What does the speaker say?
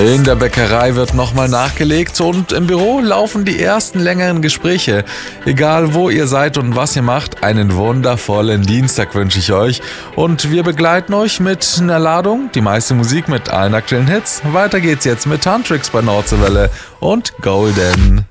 In der Bäckerei wird nochmal nachgelegt und im Büro laufen die ersten längeren Gespräche. Egal wo ihr seid und was ihr macht, einen wundervollen Dienstag wünsche ich euch. Und wir begleiten euch mit einer Ladung, die meiste Musik mit allen aktuellen Hits. Weiter geht's jetzt mit Tantrix bei Nordseewelle und Golden.